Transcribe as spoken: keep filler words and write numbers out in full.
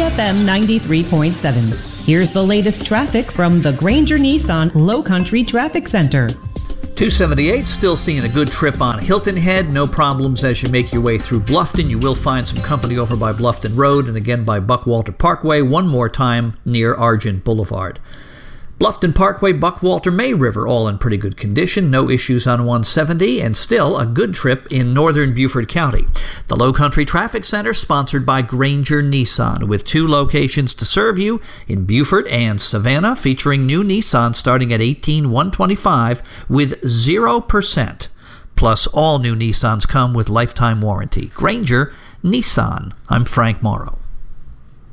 F M ninety-three point seven. Here's the latest traffic from the Granger Nissan Low Country Traffic Center. two seventy-eight, still seeing a good trip on Hilton Head. No problems as you make your way through Bluffton. You will find some company over by Bluffton Road and again by Buckwalter Parkway. One more time near Argent Boulevard. Bluffton Parkway, Buckwalter, May River, all in pretty good condition. No issues on one seventy, and still a good trip in northern Beaufort County. The Low Country Traffic Center, sponsored by Granger Nissan, with two locations to serve you in Beaufort and Savannah, featuring new Nissan starting at eighteen thousand one hundred twenty-five dollars with zero percent. Plus, all new Nissans come with lifetime warranty. Granger Nissan. I'm Frank Morrow.